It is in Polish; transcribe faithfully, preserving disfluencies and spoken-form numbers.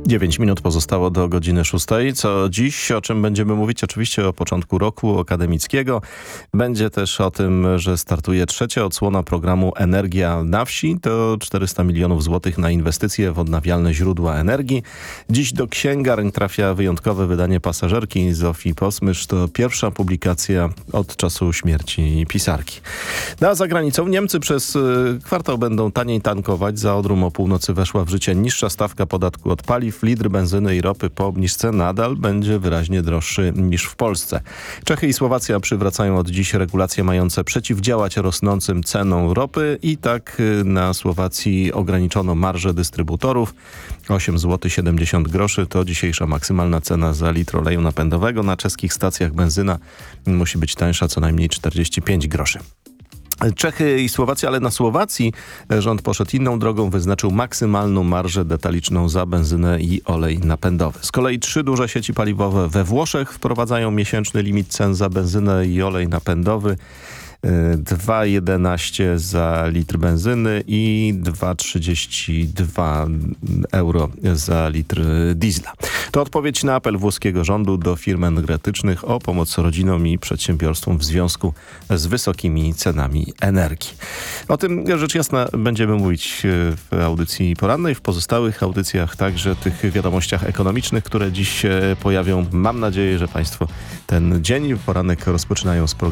dziewięć minut pozostało do godziny szóstej. Co dziś, o czym będziemy mówić? Oczywiście o początku roku akademickiego. Będzie też o tym, że startuje trzecia odsłona programu Energia na wsi. To czterysta milionów złotych na inwestycje w odnawialne źródła energii. Dziś do księgarni trafia wyjątkowe wydanie Pasażerki Zofii Posmysz. To pierwsza publikacja od czasu śmierci pisarki. No a za granicą Niemcy przez kwartał będą taniej tankować. Za Odrum o północy weszła w życie niższa stawka podatku od paliw. Litr benzyny i ropy po obniżce nadal będzie wyraźnie droższy niż w Polsce. Czechy i Słowacja przywracają od dziś regulacje mające przeciwdziałać rosnącym cenom ropy i tak na Słowacji ograniczono marżę dystrybutorów. osiem złotych siedemdziesiąt groszy to dzisiejsza maksymalna cena za litr oleju napędowego. Na czeskich stacjach benzyna musi być tańsza co najmniej czterdzieści pięć groszy. Czechy i Słowacja, ale na Słowacji rząd poszedł inną drogą, wyznaczył maksymalną marżę detaliczną za benzynę i olej napędowy. Z kolei trzy duże sieci paliwowe we Włoszech wprowadzają miesięczny limit cen za benzynę i olej napędowy. dwa jedenaście za litr benzyny i dwa trzydzieści dwa euro za litr diesla. To odpowiedź na apel włoskiego rządu do firm energetycznych o pomoc rodzinom i przedsiębiorstwom w związku z wysokimi cenami energii. O tym rzecz jasna będziemy mówić w audycji porannej, w pozostałych audycjach, także tych wiadomościach ekonomicznych, które dziś się pojawią. Mam nadzieję, że Państwo ten dzień, poranek rozpoczynają z programu